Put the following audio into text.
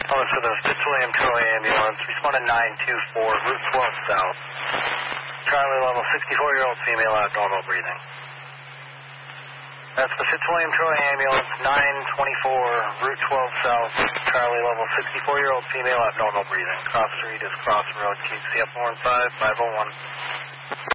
Oh, so the Fitzwilliam Troy ambulance responded 924, Route 12 South. Charlie level, 64-year-old female, abnormal breathing. That's the Fitzwilliam Troy ambulance, 924, Route 12 South. Charlie level, 64-year-old female, abnormal breathing. Cross street is Cross Road, TCF 15, 501.